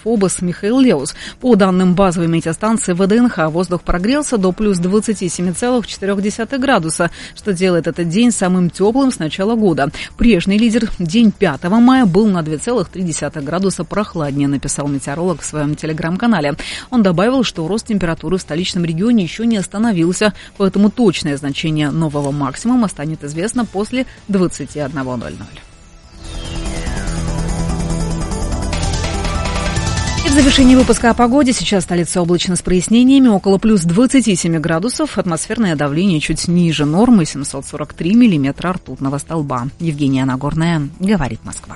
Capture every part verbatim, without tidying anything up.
Фобос Михаил Леус. По данным базовой метеостанции ВДНХ, воздух прогрелся до плюс двадцать семь целых четыре десятых градуса, что делает этот день самым теплым с начала года. Прежний лидер, день пятого мая, был на два целых три десятых градуса прохладнее, написал метеоролог в своем телеграм-канале. Он добавил, что рост температуры в столичном регионе еще не остановился, поэтому точное значение нового максимума станет известно после двадцати одного ноль ноль. И в завершении выпуска о погоде. Сейчас столица облачно с прояснениями, около плюс двадцати семи градусов. Атмосферное давление чуть ниже нормы, семьсот сорок три миллиметра ртутного столба. Евгения Нагорная, говорит Москва.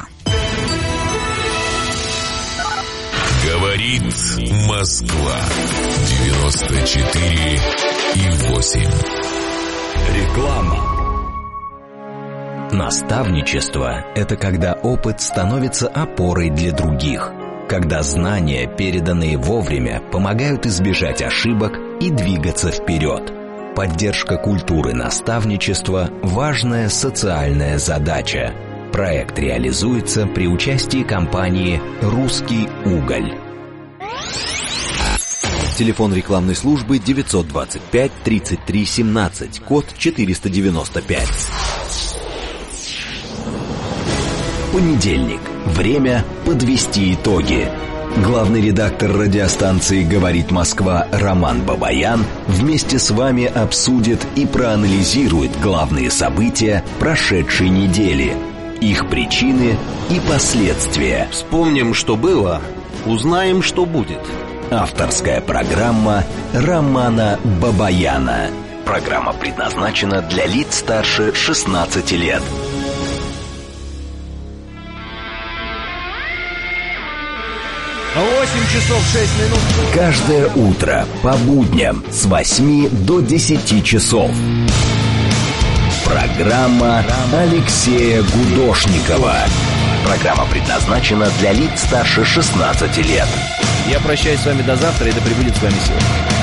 Говорит Москва. девяносто четыре и восемь. Реклама. Наставничество – это когда опыт становится опорой для других. Когда знания, переданные вовремя, помогают избежать ошибок и двигаться вперед. Поддержка культуры наставничества – важная социальная задача. Проект реализуется при участии компании «Русский уголь». Телефон рекламной службы девятьсот двадцать пять тридцать три семнадцать, код четыреста девяносто пять. Понедельник. Время подвести итоги. Главный редактор радиостанции «Говорит Москва» Роман Бабаян вместе с вами обсудит и проанализирует главные события прошедшей недели, их причины и последствия. Вспомним, что было, узнаем, что будет. Авторская программа Романа Бабаяна. Программа предназначена для лиц старше шестнадцати лет. восемь часов шесть минут. Каждое утро по будням с восьми до десяти часов. Программа Алексея Гудошникова. Программа предназначена для лиц старше шестнадцати лет. Я прощаюсь с вами до завтра, и да пребудет с вами сила.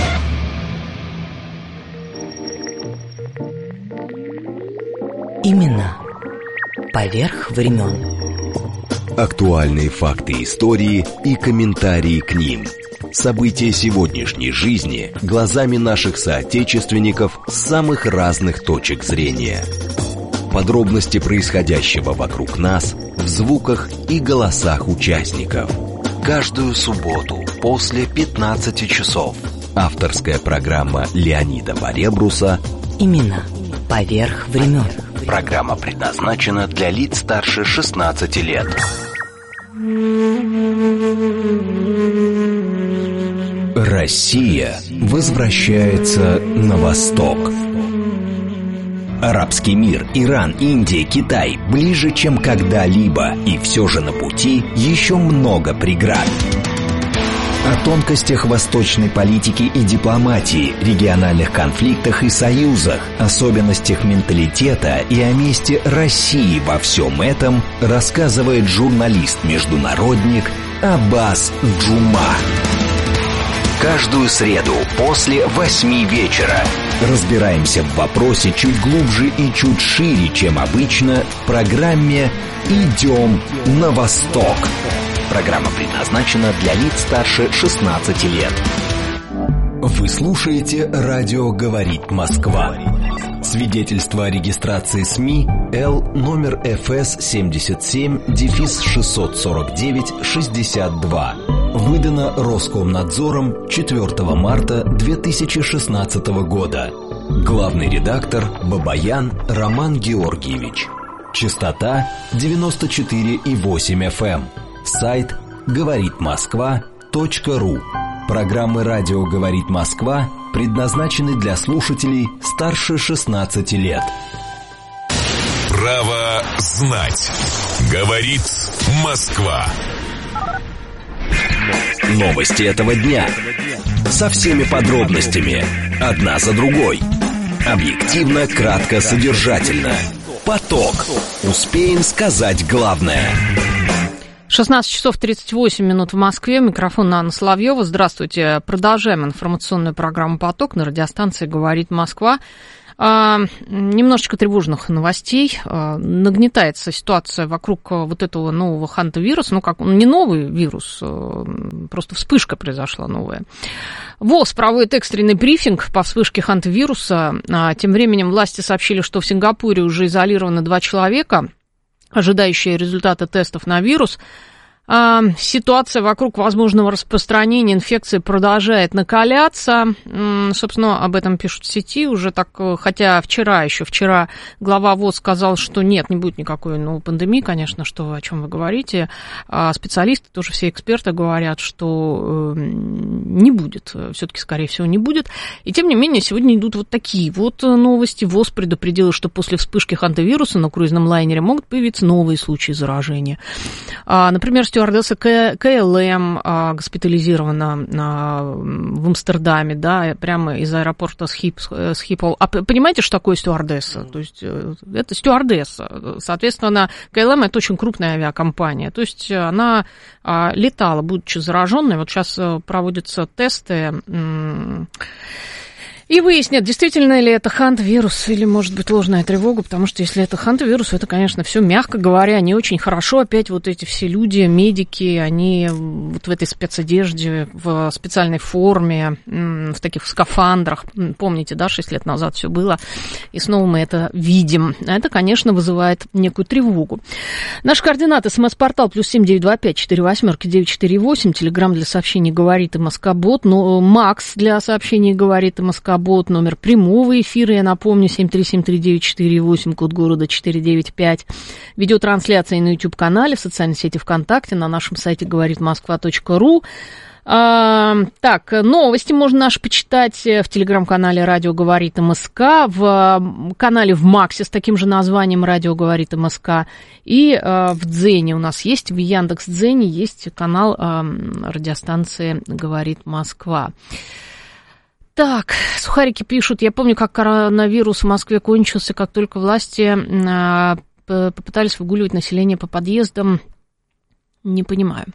Именно поверх времен. Актуальные факты истории и комментарии к ним. События сегодняшней жизни глазами наших соотечественников с самых разных точек зрения. Подробности происходящего вокруг нас в звуках и голосах участников. Каждую субботу после пятнадцати часов. Авторская программа Леонида Баребруса Именно поверх времен. Программа предназначена для лиц старше шестнадцати лет. Россия возвращается на восток. Арабский мир, Иран, Индия, Китай ближе, чем когда-либо, и все же на пути еще много преград. О тонкостях восточной политики и дипломатии, региональных конфликтах и союзах, особенностях менталитета и о месте России во всем этом рассказывает журналист-международник Аббас Джума. Каждую среду после восьми вечера разбираемся в вопросе чуть глубже и чуть шире, чем обычно, в программе «Идем на восток». Программа предназначена для лиц старше шестнадцати лет. Вы слушаете «Радио говорит Москва». Свидетельство о регистрации СМИ Л номер эф эс семьдесят семь шестьсот сорок девять шестьдесят два. Выдано Роскомнадзором четвёртого марта две тысячи шестнадцатого года. Главный редактор Бабаян Роман Георгиевич. Частота девяносто четыре и восемь эф эм. Сайт говорит москва точка ру. Программы «Радио говорит Москва» предназначены для слушателей старше шестнадцати лет. Право знать. Говорит Москва. Новости этого дня. Со всеми подробностями. Одна за другой. Объективно, кратко, содержательно. Поток. Успеем сказать главное. шестнадцать часов тридцать восемь минут в Москве. Микрофон Анна Соловьева. Здравствуйте. Продолжаем информационную программу «Поток» на радиостанции «Говорит Москва». А, немножечко тревожных новостей. А, нагнетается ситуация вокруг вот этого нового хантавируса. Ну, как он не новый вирус, а, просто вспышка произошла новая. ВОЗ проводит экстренный брифинг по вспышке хантавируса. А, тем временем власти сообщили, что в Сингапуре уже изолировано два человека, ожидающие результаты тестов на вирус. А, ситуация вокруг возможного распространения инфекции продолжает накаляться. М, собственно, об этом пишут в сети уже так, хотя вчера, еще вчера глава ВОЗ сказал, что нет, не будет никакой ну, пандемии, конечно, что, о чем вы говорите. А специалисты, тоже все эксперты говорят, что э, не будет, все-таки, скорее всего, не будет. И, тем не менее, сегодня идут вот такие вот новости. ВОЗ предупредила, что после вспышки хантавируса на круизном лайнере могут появиться новые случаи заражения. А, например, стюардесса КЛМ а, госпитализирована а, в Амстердаме, да, прямо из аэропорта Схипхол. А понимаете, что такое стюардесса? То есть это стюардесса. Соответственно, КЛМ – это очень крупная авиакомпания. То есть она а, летала, будучи зараженной. Вот сейчас проводятся тесты. И выяснят, действительно ли это хантавирус или, может быть, ложная тревога, потому что если это хантавирус, это, конечно, все, мягко говоря, не очень хорошо. Опять вот эти все люди, медики, они вот в этой спецодежде, в специальной форме, в таких скафандрах. Помните, да, шесть лет назад все было, и снова мы это видим. Это, конечно, вызывает некую тревогу. Наши координаты: смс-портал плюс семь девять два пять четыре восьмерки девять четыре восемь, телеграмм для сообщений «Говорит МСК-бот», но Макс для сообщений «Говорит МСК-бот», номер прямого эфира, я напомню, семь три семь три девять четыре восемь, код города четыре девять пять. Видеотрансляция на YouTube-канале, в социальной сети ВКонтакте, на нашем сайте говорит москва точка ру. А, так, новости можно наши почитать в телеграм-канале «Радио говорит МСК», в канале в Максе с таким же названием «Радио говорит МСК», и а, в Дзене у нас есть, в Яндекс.Дзене есть канал а, радиостанции «Говорит Москва». Так, сухарики пишут, я помню, как коронавирус в Москве кончился, как только власти а, попытались выгуливать население по подъездам. Не понимаю.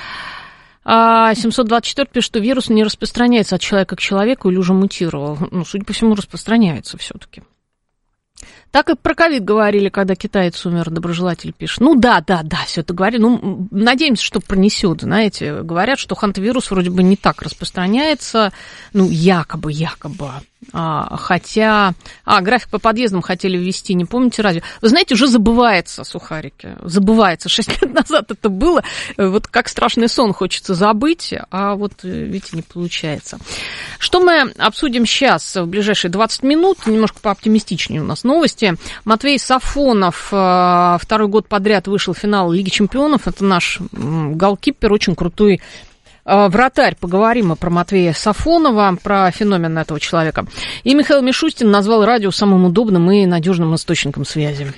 А семьсот двадцать четыре пишет, что вирус не распространяется от человека к человеку или уже мутировал. Ну, судя по всему, распространяется все-таки. Так и про ковид говорили, когда китаец умер, доброжелатель пишет. Ну да, да, да, все это говорили. Ну, надеемся, что пронесет, знаете. Говорят, что хантавирус вроде бы не так распространяется. Ну, якобы, якобы. А, хотя... А, график по подъездам хотели ввести, не помните радио? Вы знаете, уже забывается, сухарики. Забывается. Шесть лет назад это было. Вот как страшный сон хочется забыть, а вот, видите, не получается. Что мы обсудим сейчас в ближайшие двадцать минут? Немножко пооптимистичнее у нас новости. Матвей Сафонов второй год подряд вышел в финал Лиги Чемпионов. Это наш голкипер, очень крутой вратарь. Поговорим мы про Матвея Сафонова, про феномен этого человека. И Михаил Мишустин назвал радио самым удобным и надежным источником связи.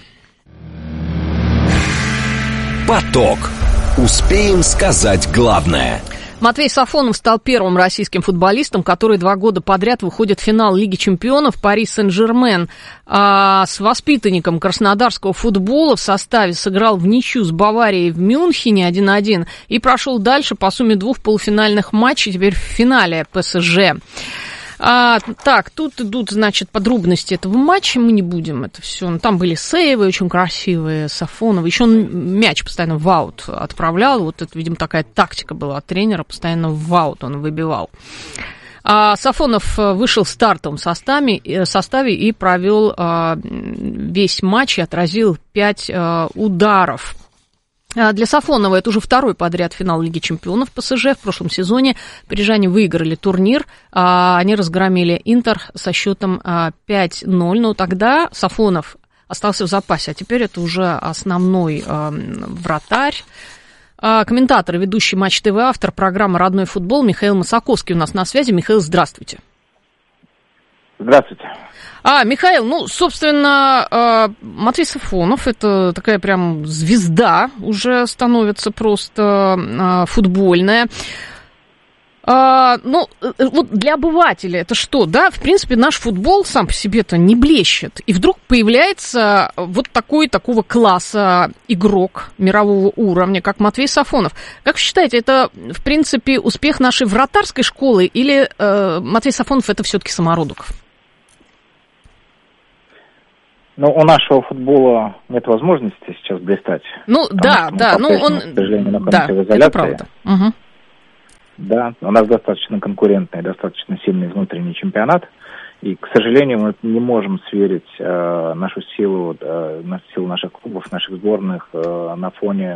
Поток. Успеем сказать главное. Матвей Сафонов стал первым российским футболистом, который два года подряд выходит в финал Лиги Чемпионов. Пари Сен-Жермен а, с воспитанником краснодарского футбола в составе сыграл в ничью с Баварией в Мюнхене один один и прошел дальше по сумме двух полуфинальных матчей, теперь в финале ПСЖ. А, так, тут идут, значит, подробности этого матча, мы не будем это все. Ну, там были сейвы очень красивые, Сафонова. Еще он мяч постоянно в аут отправлял. Вот это, видимо, такая тактика была от тренера, постоянно в аут он выбивал. А Сафонов вышел в стартовом составе, составе и провел а, весь матч и отразил пять а, ударов. Для Сафонова это уже второй подряд финал Лиги Чемпионов ПСЖ. В прошлом сезоне парижане выиграли турнир. Они разгромили Интер со счетом пять ноль. Но тогда Сафонов остался в запасе, а теперь это уже основной вратарь. Комментатор и ведущий Матч ТВ, автор программы «Родной футбол» Михаил Масаковский у нас на связи. Михаил, здравствуйте. Здравствуйте. А, Михаил, ну, собственно, Матвей Сафонов, это такая прям звезда уже становится просто футбольная. А, ну, вот для обывателя это что, да, в принципе, наш футбол сам по себе-то не блещет. И вдруг появляется вот такой, такого класса игрок мирового уровня, как Матвей Сафонов. Как вы считаете, это, в принципе, успех нашей вратарской школы или э, Матвей Сафонов это все-таки самородок? Но у нашего футбола нет возможности сейчас блистать. Ну, да, да, ну он... К сожалению, да, в изоляции. это правда. Угу. Да, у нас достаточно конкурентный, достаточно сильный внутренний чемпионат. И, к сожалению, мы не можем сверить э, нашу силу, э, силу наших клубов, наших сборных э, на фоне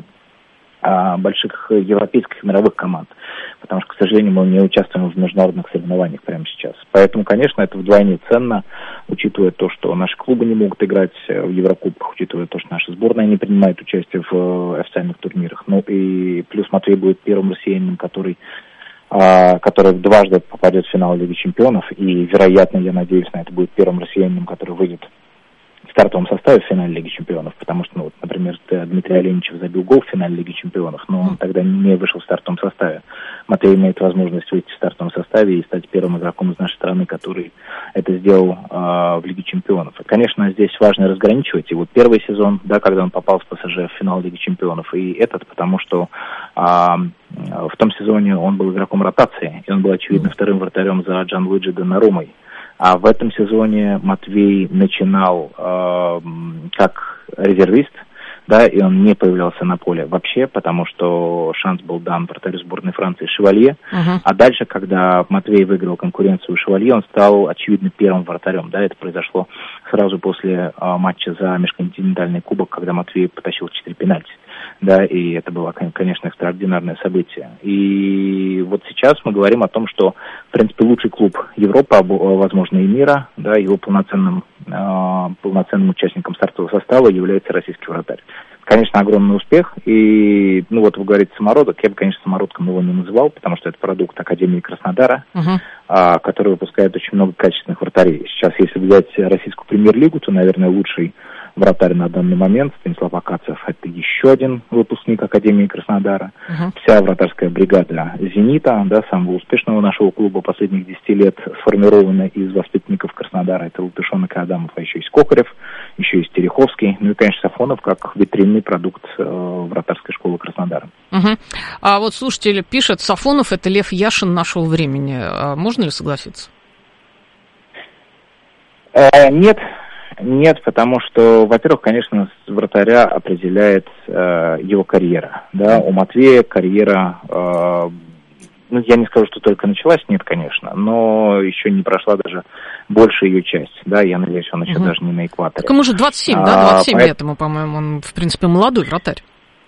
э, больших европейских мировых команд. Потому что, к сожалению, мы не участвуем в международных соревнованиях прямо сейчас. Поэтому, конечно, это вдвойне ценно, учитывая то, что наши клубы не могут играть в Еврокубках, учитывая то, что наши сборные не принимают участие в официальных турнирах. Ну и плюс Матвей будет первым россиянином, который... который дважды попадет в финал Лиги Чемпионов, и, вероятно, я надеюсь, на это будет первым россиянином, который выйдет в стартовом составе в финале Лиги Чемпионов, потому что, ну, вот, например, Дмитрий Оленичев забил гол в финале Лиги Чемпионов, но он тогда не вышел в стартовом составе. Матвей имеет возможность выйти в стартовом составе и стать первым игроком из нашей страны, который это сделал э, в Лиге Чемпионов. И, конечно, здесь важно разграничивать. И вот первый сезон, да, когда он попал с ПСЖ в финал Лиги Чемпионов, и этот, потому что э, в том сезоне он был игроком ротации, и он был, очевидно, вторым вратарем за Джанлуиджи Донаруmmой. А в этом сезоне Матвей начинал э, как резервист, да, и он не появлялся на поле вообще, потому что шанс был дан вратарю сборной Франции Шевалье. Uh-huh. А дальше, когда Матвей выиграл конкуренцию Шевалье, он стал, очевидно, первым вратарем. Да, это произошло сразу после э, матча за межконтинентальный кубок, когда Матвей потащил четыре пенальти. Да, и это было, конечно, экстраординарное событие. И вот сейчас мы говорим о том, что, в принципе, лучший клуб Европы, возможно, и мира, да, его полноценным, э, полноценным участником стартового состава является российский вратарь. Конечно, огромный успех. И, ну вот вы говорите самородок, я бы, конечно, самородком его не называл, потому что это продукт Академии Краснодара, uh-huh. а, который выпускает очень много качественных вратарей. Сейчас, если взять российскую премьер-лигу, то, наверное, лучший вратарь на данный момент, Станислав Акацев, это еще один выпускник Академии Краснодара. Uh-huh. Вся вратарская бригада «Зенита», да, самого успешного нашего клуба последних десяти лет, сформирована из воспитанников Краснодара. Это Латышонок и Адамов, а еще есть Кокарев, еще есть Тереховский, ну и, конечно, Сафонов, как витринный продукт э, вратарской школы Краснодара. Uh-huh. А вот слушатель пишет, Сафонов — это Лев Яшин нашего времени. А можно ли согласиться? Э, нет. Нет, потому что, во-первых, конечно, вратаря определяет э, его карьера. Да? У Матвея карьера, э, ну, я не скажу, что только началась, нет, конечно, но еще не прошла даже большая ее часть. Да? Я надеюсь, он еще угу. даже не на экваторе. Так ему же двадцать семь, а, да? двадцать семь а, лет ему, по-моему, он, в принципе, молодой вратарь.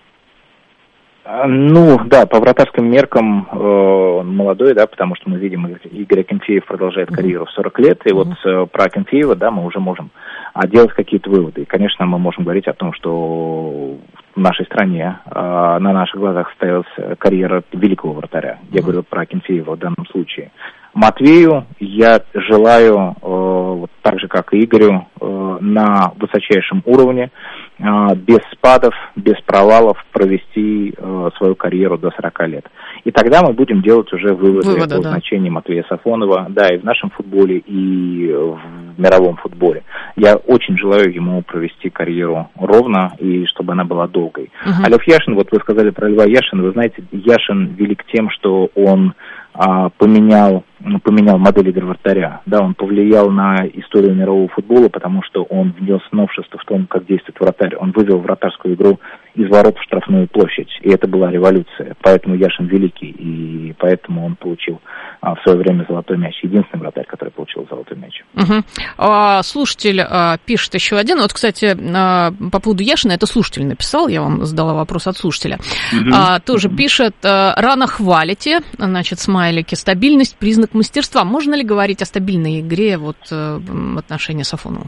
Ну, да, по вратарским меркам э, он молодой, да, потому что мы видим, Игорь Акинфеев продолжает карьеру в сорок лет, и вот э, про Акинфеева, да, мы уже можем а, делать какие-то выводы. И, конечно, мы можем говорить о том, что в нашей стране э, на наших глазах состоялась карьера великого вратаря. Я говорю про Акинфеева в данном случае. Матвею я желаю, э, вот так же, как и Игорю, э, на высочайшем уровне, э, без спадов, без провалов провести э, свою карьеру до сорока лет. И тогда мы будем делать уже выводы, выводы о да. значении Матвея Сафонова, да, и в нашем футболе, и в мировом футболе. Я очень желаю ему провести карьеру ровно, и чтобы она была долгой. Uh-huh. А Лев Яшин, вот вы сказали про Льва Яшина, вы знаете, Яшин велик тем, что он а, поменял, поменял модель игры вратаря. Да, он повлиял на историю мирового футбола, потому что он внес новшество в том, как действует вратарь. Он вывел вратарскую игру из ворот в штрафную площадь, и это была революция. Поэтому Яшин великий, и поэтому он получил а, в свое время золотой мяч. Единственный вратарь, который получил золотой мяч. Угу. А, слушатель а, пишет еще один. Вот, кстати, а, по поводу Яшина, это слушатель написал, я вам задала вопрос от слушателя. Угу. А, тоже угу. пишет, а, рано хвалите, значит, смайлики, стабильность, признак мастерства. Можно ли говорить о стабильной игре вот, в отношении Сафонова?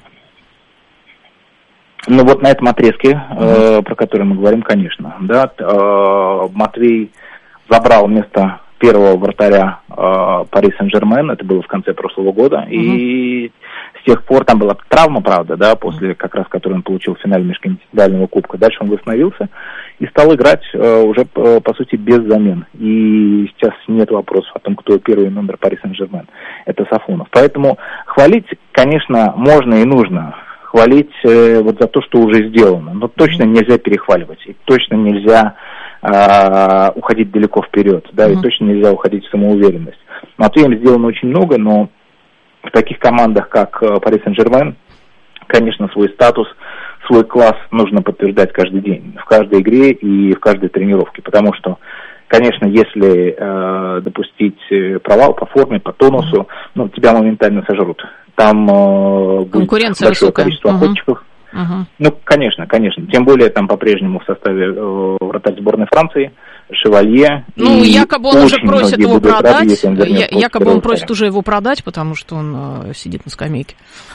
Ну вот на этом отрезке, uh-huh. э, про который мы говорим, конечно, да, э, Матвей забрал место первого вратаря э, Пари Сен-Жермен, это было в конце прошлого года, uh-huh. и с тех пор там была травма, правда, да, после как раз, которую он получил в финале межконтинентального кубка. Дальше он восстановился и стал играть э, уже, по, по сути, без замен. И сейчас нет вопросов о том, кто первый номер Пари Сен-Жермен. Это Сафонов. Поэтому хвалить, конечно, можно и нужно. Хвалить э, вот за то, что уже сделано. Но точно нельзя перехваливать. И точно нельзя э, уходить далеко вперед. Да, mm-hmm. и точно нельзя уходить в самоуверенность. Матвеем сделано очень много, но в таких командах, как Пари Сен-Жермен, конечно, свой статус, свой класс нужно подтверждать каждый день, в каждой игре и в каждой тренировке, потому что, конечно, если э, допустить провал по форме, по тонусу, ну, тебя моментально сожрут. Там э, будет конкуренция большое высокая. количество охотчиков. Uh-huh. Ну, конечно, конечно. Тем более там по-прежнему в составе э, вратарь сборной Франции Шевалье. Ну, якобы он уже просит его продать. Рады, Я, якобы он просит уже его продать, потому что он э, сидит на скамейке.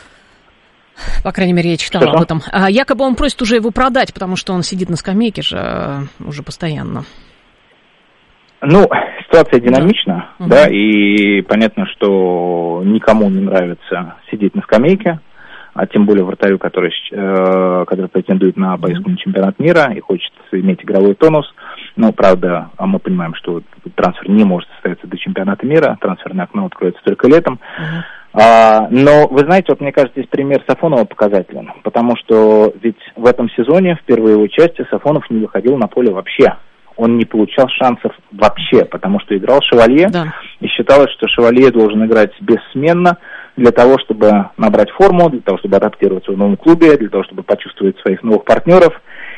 По крайней мере, я читала Что-что? об этом. А якобы он просит уже его продать, потому что он сидит на скамейке же э, уже постоянно. Ну, ситуация динамична, да, да, угу. И понятно, что никому не нравится сидеть на скамейке, а тем более вратарю, который, э, который претендует на поездку на чемпионат мира и хочет иметь игровой тонус. Ну, правда, мы понимаем, что трансфер не может состояться до чемпионата мира, трансферное окно откроется только летом. Uh-huh. А, но, вы знаете, вот мне кажется, здесь пример Сафонова показателен, потому что ведь в этом сезоне, в первой его части, Сафонов не выходил на поле вообще. Он не получал шансов вообще, потому что играл Шевалье, да. И считалось, что Шевалье должен играть бессменно для того, чтобы набрать форму, для того, чтобы адаптироваться в новом клубе, для того, чтобы почувствовать своих новых партнеров.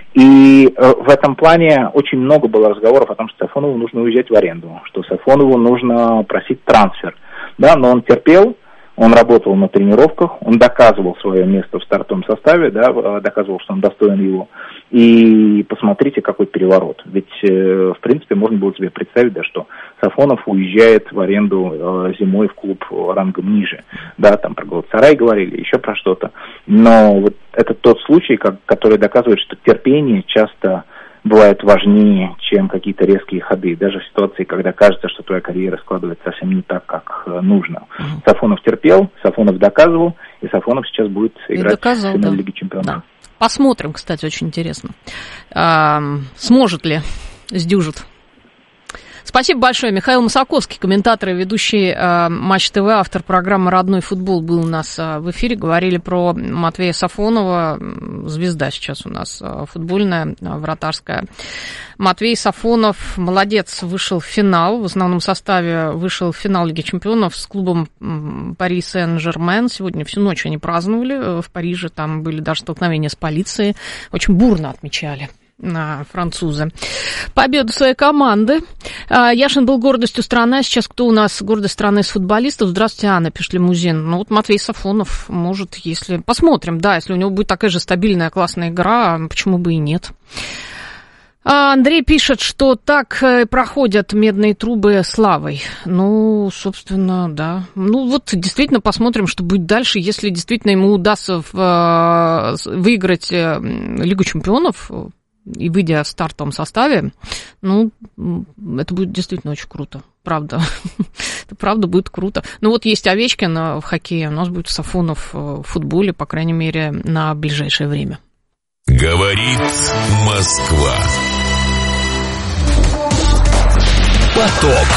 И э, в этом плане очень много было разговоров о том, что Сафонову нужно уезжать в аренду, что Сафонову нужно просить трансфер. Да, но он терпел, он работал на тренировках, он доказывал свое место в стартовом составе, да, доказывал, что он достоин его. И посмотрите, какой переворот. Ведь, э, в принципе, можно было себе представить, да, что Сафонов уезжает в аренду э, зимой в клуб рангом ниже. Да, там про Галатасарай говорили, еще про что-то. Но вот это тот случай, как, который доказывает, что терпение часто бывает важнее, чем какие-то резкие ходы. Даже в ситуации, когда кажется, что твоя карьера складывается совсем не так, как нужно. Mm-hmm. Сафонов терпел, Сафонов доказывал, и Сафонов сейчас будет играть доказал, в финале да. Лиги Чемпионов. Да. Посмотрим, кстати, очень интересно, а, сможет ли сдюжит. Спасибо большое. Михаил Масаковский, комментатор и ведущий э, Матч ТВ, автор программы «Родной футбол», был у нас э, в эфире. Говорили про Матвея Сафонова, звезда сейчас у нас э, футбольная, э, вратарская. Матвей Сафонов, молодец, вышел в финал. В основном составе вышел в финал Лиги Чемпионов с клубом Пари Сен-Жермен. Сегодня всю ночь они праздновали в Париже. Там были даже столкновения с полицией. Очень бурно отмечали французы победу своей команды. Яшин был гордостью страны, а сейчас кто у нас гордость страны из футболистов? Здравствуйте, Анна, пишет Лимузин. Ну вот Матвей Сафонов может, если... Посмотрим, да, если у него будет такая же стабильная, классная игра, почему бы и нет. Андрей пишет, что так проходят медные трубы славой. Ну, собственно, да. Ну, вот действительно посмотрим, что будет дальше. Если действительно ему удастся выиграть Лигу Чемпионов и выйдя в стартовом составе, ну, это будет действительно очень круто. Правда. Это правда будет круто. Ну, вот есть Овечкин в хоккее, у нас будет Сафонов в футболе, по крайней мере, на ближайшее время. Говорит Москва. Поток.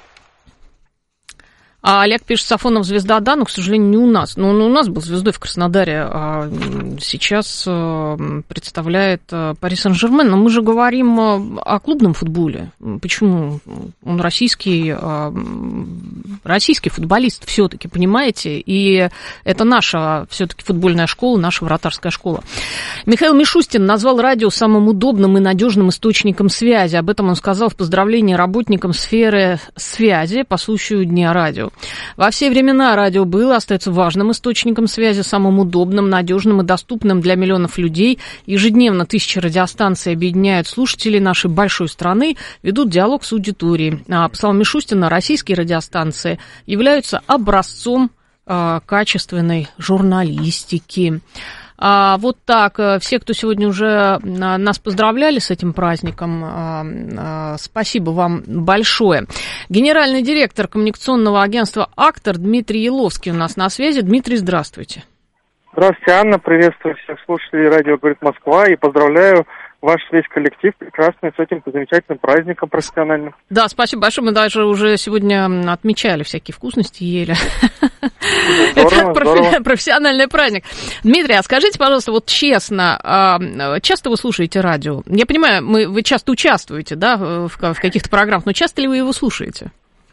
А Олег пишет, Сафонов звезда, да, но, к сожалению, не у нас. Но он у нас был звездой в Краснодаре, а сейчас представляет Пари Сен-Жермен. Но мы же говорим о клубном футболе. Почему? Он российский, российский футболист все-таки, понимаете? И это наша все-таки футбольная школа, наша вратарская школа. Михаил Мишустин назвал радио самым удобным и надежным источником связи. Об этом он сказал в поздравлении работникам сферы связи по случаю Дня радио. Во все времена радио было, остается важным источником связи, самым удобным, надежным и доступным для миллионов людей. Ежедневно тысячи радиостанций объединяют слушателей нашей большой страны, ведут диалог с аудиторией. А, по словам Мишустина, российские радиостанции являются образцом а, качественной журналистики. А, вот так, все, кто сегодня уже нас поздравляли с этим праздником, а, а, спасибо вам большое. Генеральный директор коммуникационного агентства «Актор» Дмитрий Еловский у нас на связи. Дмитрий, здравствуйте. Здравствуйте, Анна, приветствую всех слушателей радио «Говорит Москва» и поздравляю ваш весь коллектив прекрасный с этим замечательным праздником профессиональным. Да, спасибо большое. Мы даже уже сегодня отмечали всякие вкусности, ели. Здорово, Это здорово. Профессиональный праздник. Дмитрий, а скажите, пожалуйста, вот честно, часто вы слушаете радио? Я понимаю, мы, вы часто участвуете, да, в, в каких-то программах, но часто ли вы его слушаете?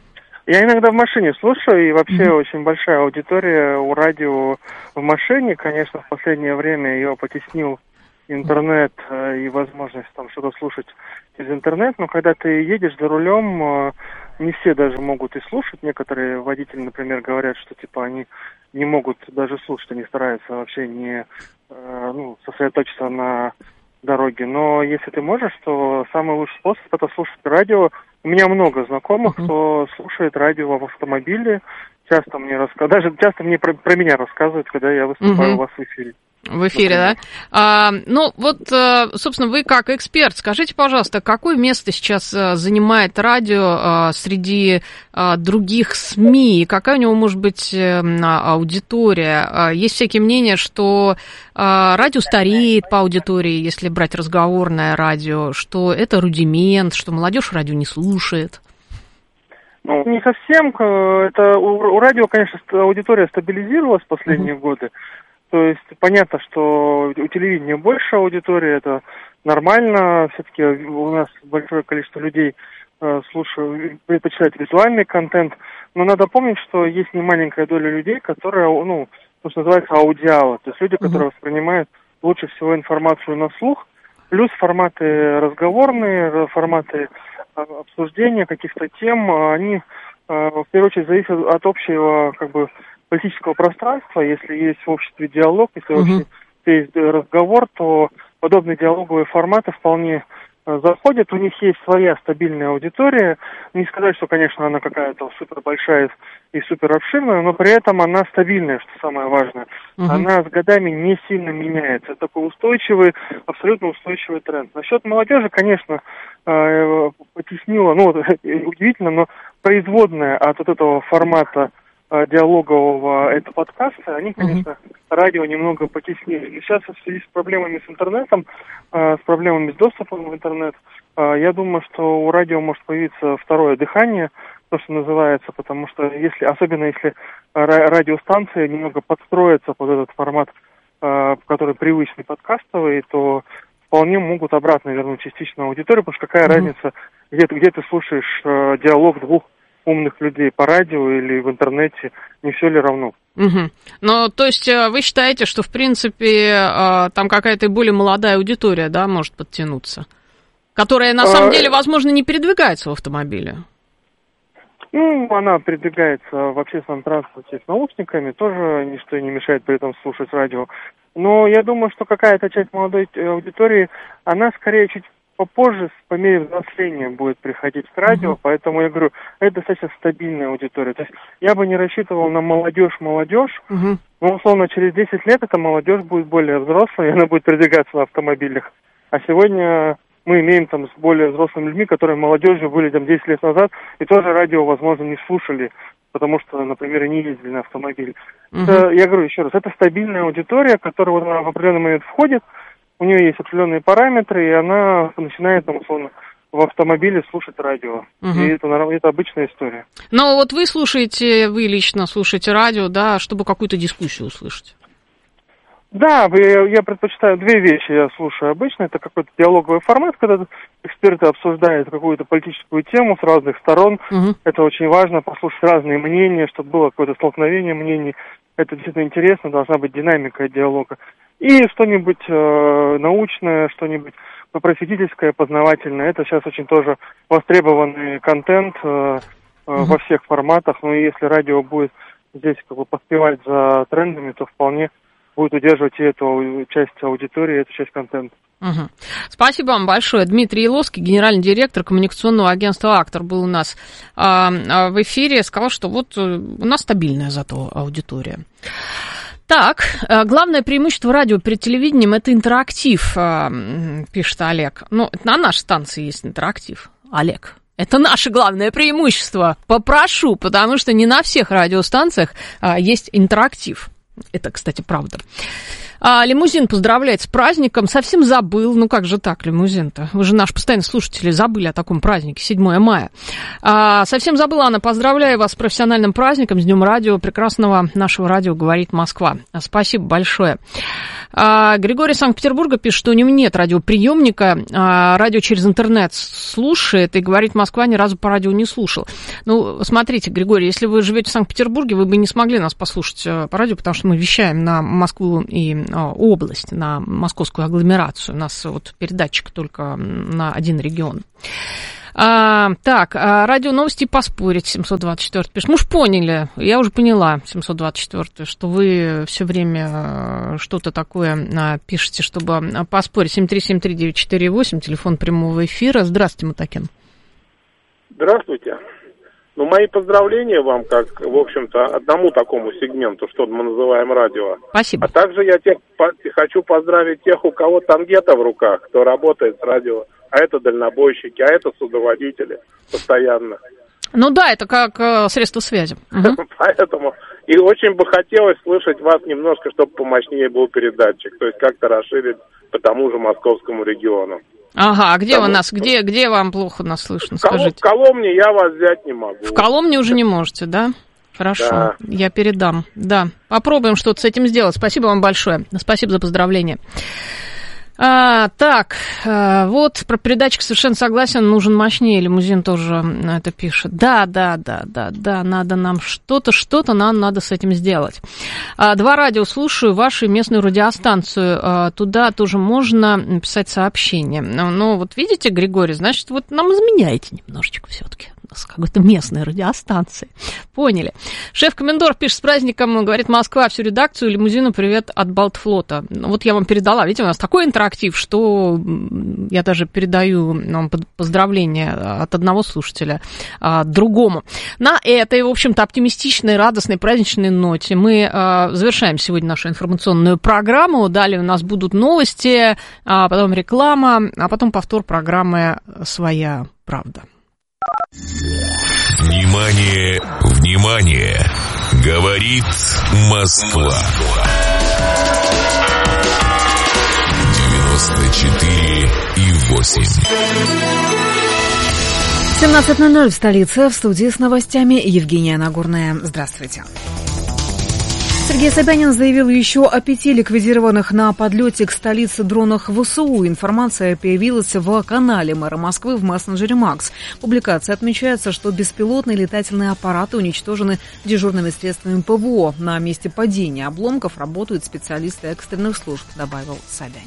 Я иногда в машине слушаю, и вообще mm-hmm. очень большая аудитория у радио в машине. Конечно, в последнее время ее потеснил интернет и возможность там что-то слушать из интернета, но когда ты едешь за рулем, не все даже могут и слушать. Некоторые водители, например, говорят, что типа они не могут даже слушать, они стараются вообще не ну, сосредоточиться на дороге. Но если ты можешь, то самый лучший способ — это слушать радио. У меня много знакомых, uh-huh. кто слушает радио в автомобиле, часто мне рассказывают, даже часто мне про, про меня рассказывают, когда я выступаю uh-huh. у вас в эфире. В эфире, да? А, ну, вот, собственно, вы как эксперт, скажите, пожалуйста, какое место сейчас занимает радио среди других СМИ? И какая у него может быть аудитория? Есть всякие мнения, что радио стареет по аудитории, если брать разговорное радио, что это рудимент, что молодежь радио не слушает. Ну, не совсем. Это у, у радио, конечно, аудитория стабилизировалась в последние mm-hmm. годы. То есть понятно, что у телевидения больше аудитории, это нормально. Все-таки у нас большое количество людей э, слушают, предпочитают визуальный контент. Но надо помнить, что есть немаленькая доля людей, которые, ну, то, что называется аудиалы. То есть люди, которые uh-huh. воспринимают лучше всего информацию на слух. Плюс форматы разговорные, форматы обсуждения каких-то тем, они э, в первую очередь зависят от общего, как бы, политического пространства. Если есть в обществе диалог, если uh-huh. есть разговор, то подобные диалоговые форматы вполне э, заходят. У них есть своя стабильная аудитория. Не сказать, что, конечно, она какая-то супер большая и супер обширная, но при этом она стабильная, что самое важное. Uh-huh. Она с годами не сильно меняется. Это такой устойчивый, абсолютно устойчивый тренд. Насчет молодежи, конечно, э, потеснило, ну, удивительно, но производная от вот этого формата диалогового это подкасты, они, конечно, uh-huh. радио немного потеснили. И сейчас в связи с проблемами с интернетом, э, с проблемами с доступом в интернет, э, я думаю, что у радио может появиться второе дыхание, то, что называется, потому что если, особенно если радиостанции немного подстроятся под этот формат, э, который привычный подкастовый, то вполне могут обратно вернуть частично аудиторию, потому что какая uh-huh. разница, где ты, где ты слушаешь э, диалог двух умных людей по радио или в интернете, не все ли равно? Угу. Ну, то есть вы считаете, что, в принципе, там какая-то более молодая аудитория, да, может подтянуться, которая, на самом а... деле, возможно, не передвигается в автомобиле? Ну, она передвигается в общественном транспорте с наушниками, тоже ничто не мешает при этом слушать радио. Но я думаю, что какая-то часть молодой аудитории, она скорее чуть попозже, по мере взросления, будет приходить к радио, uh-huh. поэтому я говорю, это достаточно стабильная аудитория. То есть я бы не рассчитывал на молодежь-молодежь, uh-huh. но, условно, через десять лет эта молодежь будет более взрослой, и она будет передвигаться на автомобилях. А сегодня мы имеем там с более взрослыми людьми, которые молодежью были там десять лет назад, и тоже радио, возможно, не слушали, потому что, например, не ездили на автомобиле. Uh-huh. Это, я говорю еще раз, это стабильная аудитория, которая вот в определенный момент входит, у нее есть определенные параметры, и она начинает, там, условно, в автомобиле слушать радио. Угу. И это, это обычная история. Но вот вы слушаете, вы лично слушаете радио, да, чтобы какую-то дискуссию услышать? Да, я, я предпочитаю две вещи, я слушаю обычно. Это какой-то диалоговый формат, когда эксперты обсуждают какую-то политическую тему с разных сторон. Угу. Это очень важно, послушать разные мнения, чтобы было какое-то столкновение мнений. Это действительно интересно, должна быть динамика диалога. И что-нибудь э, научное, что-нибудь просветительское, познавательное. Это сейчас очень тоже востребованный контент э, э, uh-huh. во всех форматах. Ну и если радио будет здесь как бы поспевать за трендами, то вполне будет удерживать и эту часть аудитории, эту часть контента. Угу. Спасибо вам большое. Дмитрий Еловский, генеральный директор коммуникационного агентства «Актор», был у нас а, а, в эфире. Сказал, что вот у нас стабильная зато аудитория. Так, главное преимущество радио перед телевидением – это интерактив, пишет Олег. Ну, на нашей станции есть интерактив, Олег. Это наше главное преимущество. Попрошу, потому что не на всех радиостанциях есть интерактив. Это, кстати, правда. А, Лимузин поздравляет с праздником. Совсем забыл. Ну как же так, Лимузин-то? Вы же наши постоянные слушатели забыли о таком празднике, седьмое мая. А, совсем забыла, Анна. Поздравляю вас с профессиональным праздником, с Днем радио, прекрасного нашего радио «Говорит Москва». Спасибо большое. А, Григорий из Санкт-Петербурга пишет, что у него нет радиоприемника. А, радио через интернет слушает и «Говорит Москва» ни разу по радио не слушал. Ну, смотрите, Григорий, если вы живете в Санкт-Петербурге, вы бы не смогли нас послушать по радио, потому что мы вещаем на Москву и область, на московскую агломерацию. У нас вот передатчик только на один регион. А, так, а, радио новости поспорить, семьсот двадцать четыре пишет. Мы уж поняли, я уже поняла, семьсот двадцать четыре, что вы все время что-то такое пишете, чтобы поспорить. семь три семь три девять четыре восемь, телефон прямого эфира. Здравствуйте, Матакин. Здравствуйте. Ну, мои поздравления вам, как, в общем-то, одному такому сегменту, что мы называем радио. Спасибо. А также я тех, по, хочу поздравить тех, у кого тангета в руках, кто работает с радио. А это дальнобойщики, а это судоводители постоянно. Ну да, это как э, средство связи. Угу. Поэтому и очень бы хотелось слышать вас немножко, чтобы помощнее был передатчик. То есть как-то расширить по тому же московскому региону. Ага, а где Потому вы нас, что... где, где вам плохо нас слышно, в Колом... скажите? В Коломне я вас взять не могу. В Коломне уже не можете, да? Хорошо, да. Я передам. Да, попробуем что-то с этим сделать. Спасибо вам большое. Спасибо за поздравление. А, так, а, вот про передатчик совершенно согласен, нужен мощнее, Лимузин тоже это пишет. Да, да, да, да, да, надо нам что-то, что-то нам надо с этим сделать. А, два радио слушаю, вашу местную радиостанцию, а, туда тоже можно писать сообщение. Но, но вот видите, Григорий, значит, вот нам изменяете немножечко все-таки. С какой-то местной радиостанции. Поняли. Шеф-комендор пишет: с праздником, говорит Москва, всю редакцию, Лимузину привет от Балтфлота. Вот я вам передала. Видите, у нас такой интерактив, что я даже передаю вам поздравления от одного слушателя а, другому. На этой, в общем-то, оптимистичной, радостной, праздничной ноте мы а, завершаем сегодня нашу информационную программу. Далее у нас будут новости, а потом реклама, а потом повтор программы «Своя правда». Внимание, внимание! Говорит Москва. девяносто четыре и восемь. семнадцать ноль ноль в столице. В студии с новостями Евгения Нагорная. Здравствуйте. Сергей Собянин заявил еще о пяти ликвидированных на подлете к столице дронах ВСУ. Информация появилась в канале мэра Москвы в мессенджере Макс. В публикации отмечается, что беспилотные летательные аппараты уничтожены дежурными средствами ПВО. На месте падения обломков работают специалисты экстренных служб, добавил Собянин.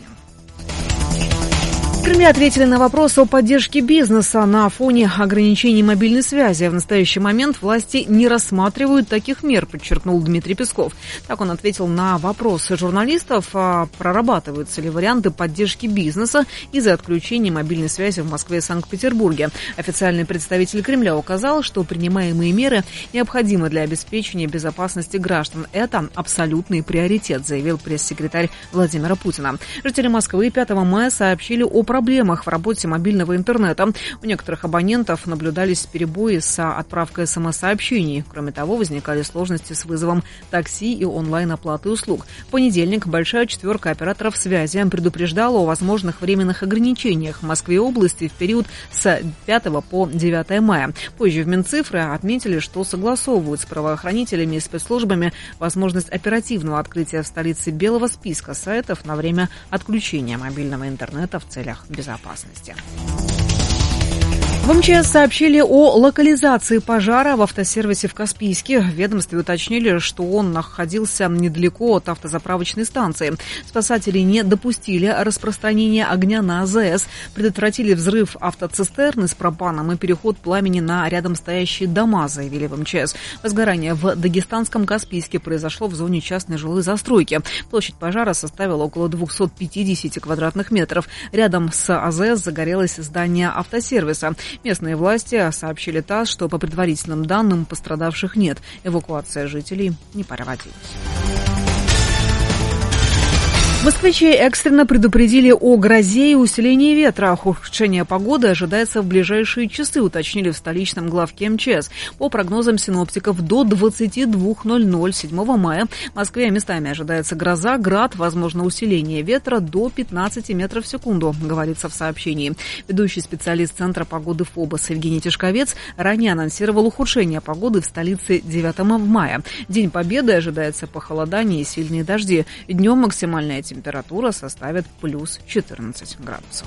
В Кремле ответили на вопрос о поддержке бизнеса на фоне ограничений мобильной связи. В настоящий момент власти не рассматривают таких мер, подчеркнул Дмитрий Песков. Так он ответил на вопросы журналистов, а прорабатываются ли варианты поддержки бизнеса из-за отключения мобильной связи в Москве и Санкт-Петербурге. Официальный представитель Кремля указал, что принимаемые меры необходимы для обеспечения безопасности граждан. Это абсолютный приоритет, заявил пресс-секретарь Владимира Путина. Жители Москвы пятого мая сообщили о проблемах в работе мобильного интернета. У некоторых абонентов наблюдались перебои с отправкой смс-сообщений. Кроме того, возникали сложности с вызовом такси и онлайн-оплатой услуг. В понедельник большая четверка операторов связи предупреждала о возможных временных ограничениях в Москве и области в период с пятого по девятое мая. Позже в Минцифры отметили, что согласовывают с правоохранителями и спецслужбами возможность оперативного открытия в столице белого списка сайтов на время отключения мобильного интернета в целях безопасности. В МЧС сообщили о локализации пожара в автосервисе в Каспийске. В ведомстве уточнили, что он находился недалеко от автозаправочной станции. Спасатели не допустили распространения огня на АЗС, предотвратили взрыв автоцистерны с пропаном и переход пламени на рядом стоящие дома, заявили в МЧС. Возгорание в дагестанском Каспийске произошло в зоне частной жилой застройки. Площадь пожара составила около двести пятьдесят квадратных метров. Рядом с АЗС загорелось здание автосервиса. Местные власти сообщили ТАСС, что по предварительным данным пострадавших нет. Эвакуация жителей не проводилась. Москвичи экстренно предупредили о грозе и усилении ветра. Ухудшение погоды ожидается в ближайшие часы, уточнили в столичном главке МЧС. По прогнозам синоптиков, до двадцати двух ноль-ноль седьмого мая в Москве местами ожидается гроза, град, возможно усиление ветра до пятнадцати метров в секунду, говорится в сообщении. Ведущий специалист Центра погоды ФОБОС Евгений Тишковец ранее анонсировал ухудшение погоды в столице девятого мая. День Победы ожидается похолодание и сильные дожди. Днем максимальная температура Температура составит плюс четырнадцать градусов.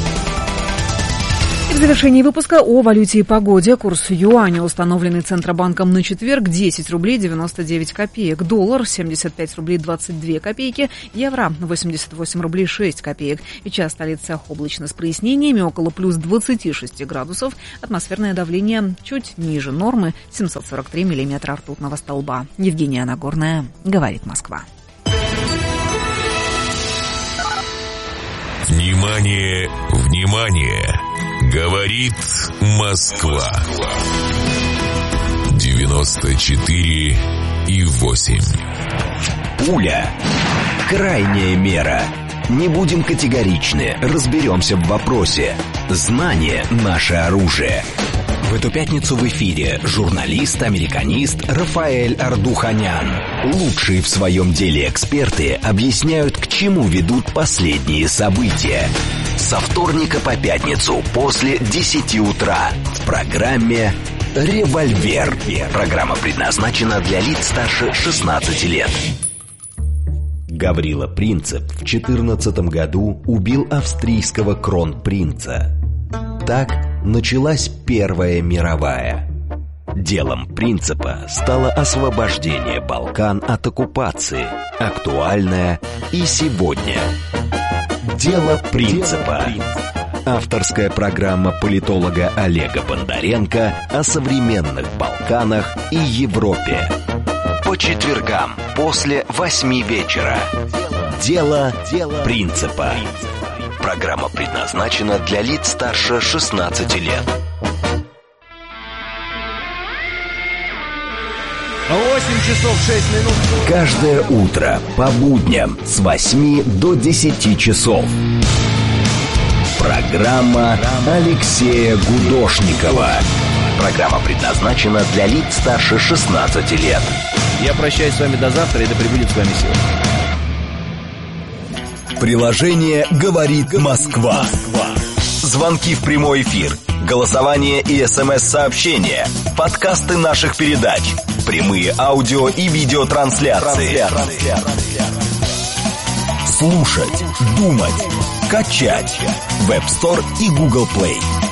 И в завершении выпуска о валюте и погоде. Курс юаня, установленный Центробанком на четверг, десять рублей девяносто девять копеек. Доллар семьдесят пять рублей двадцать две копейки. Евро восемьдесят восемь рублей шесть копеек. Сейчас в столице облачно с прояснениями, около плюс двадцати шести градусов. Атмосферное давление чуть ниже нормы, семьсот сорок три миллиметра ртутного столба. Евгения Нагорная, говорит Москва. Внимание, внимание! Говорит Москва. девяносто четыре и восемь. Пуля. Крайняя мера. Не будем категоричны, разберемся в вопросе. Знание – наше оружие. В эту пятницу в эфире журналист-американист Рафаэль Ардуханян. Лучшие в своем деле эксперты объясняют, к чему ведут последние события. Со вторника по пятницу после десяти утра в программе «Револьвер». Программа предназначена для лиц старше шестнадцати лет. Гаврила Принцип в четырнадцатом году убил австрийского кронпринца. Так началась Первая мировая. Делом Принципа стало освобождение Балкан от оккупации, актуальное и сегодня. Дело Принципа. Авторская программа политолога Олега Бондаренко о современных Балканах и Европе. По четвергам после восьми вечера. Дело Принципа. Программа предназначена для лиц старше шестнадцати лет. восемь часов шесть минут. Каждое утро по будням с восьми до десяти часов. Программа Алексея Гудошникова. Программа предназначена для лиц старше шестнадцати лет. Я прощаюсь с вами до завтра, и да пребудет с вами сила. Приложение «Говорит Москва». Звонки в прямой эфир, голосование и смс-сообщения, подкасты наших передач, прямые аудио и видеотрансляции. Слушать, думать, качать. Веб-стор и Google Play.